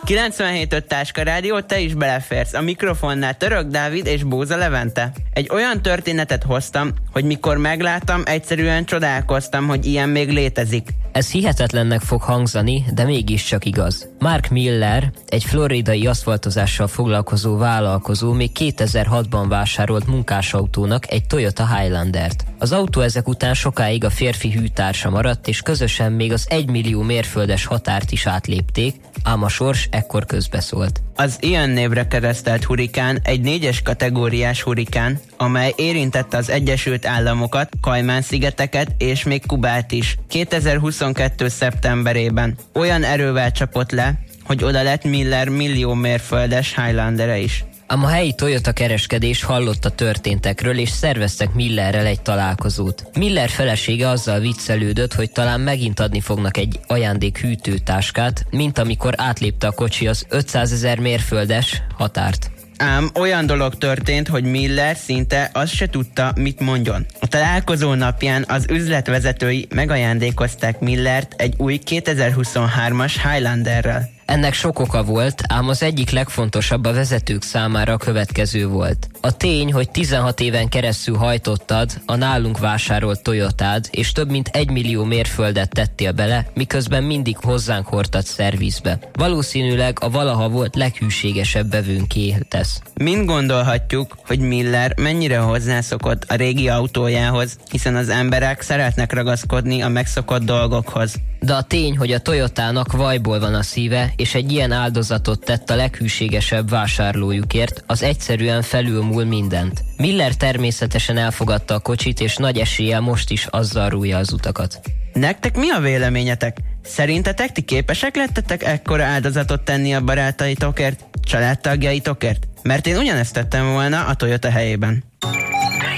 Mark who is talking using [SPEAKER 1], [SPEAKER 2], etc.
[SPEAKER 1] 97.5 Táska Rádió, te is beleférsz. A mikrofonnál Török Dávid és Bóza Levente. Egy olyan történetet hoztam, hogy mikor megláttam, egyszerűen csodálkoztam, hogy ilyen még létezik.
[SPEAKER 2] Ez hihetetlennek fog hangzani, de mégiscsak igaz. Mark Miller, egy floridai aszfaltozással foglalkozó vállalkozó még 2006-ban vásárolt munkásautónak egy Toyota Highlandert. Az autó ezek után sokáig a férfi hűtársa maradt, és közösen még az 1 millió mérföldes határt is átlépték, ám a sors ekkor közbeszólt.
[SPEAKER 1] Az ilyen névre keresztelt hurikán egy 4-es kategóriás hurikán, amely érintette az Egyesült Államokat, Kajmán-szigeteket és még Kubát is. 2022. szeptemberében olyan erővel csapott le, hogy oda lett Miller millió mérföldes Highlandere is.
[SPEAKER 2] Ám a helyi Toyota kereskedés hallott a történtekről, és szerveztek Millerrel egy találkozót. Miller felesége azzal viccelődött, hogy talán megint adni fognak egy ajándék hűtőtáskát, mint amikor átlépte a kocsi az 500 000 mérföldes határt.
[SPEAKER 1] Ám olyan dolog történt, hogy Miller szinte azt se tudta, mit mondjon. A találkozó napján az üzletvezetői megajándékozták Millert egy új 2023-as Highlanderrel.
[SPEAKER 2] Ennek sok oka volt, ám az egyik legfontosabb a vezetők számára a következő volt. A tény, hogy 16 éven keresztül hajtottad a nálunk vásárolt Toyotád, és több mint 1 millió mérföldet tettél bele, miközben mindig hozzánk hordtad szervizbe. Valószínűleg a valaha volt leghűségesebb bevőnké tesz.
[SPEAKER 1] Mind gondolhatjuk, hogy Miller mennyire hozzászokott a régi autójához, hiszen az emberek szeretnek ragaszkodni a megszokott dolgokhoz.
[SPEAKER 2] De a tény, hogy a Toyotának vajból van a szíve, és egy ilyen áldozatot tett a leghűségesebb vásárlójukért, az egyszerűen felülmúl mindent. Miller természetesen elfogadta a kocsit, és nagy eséllyel most is azzal rújja az utakat.
[SPEAKER 1] Nektek mi a véleményetek? Szerintetek ti képesek lettetek ekkora áldozatot tenni a barátaitokért, családtagjaitokért? Mert én ugyanezt tettem volna a Toyota helyében.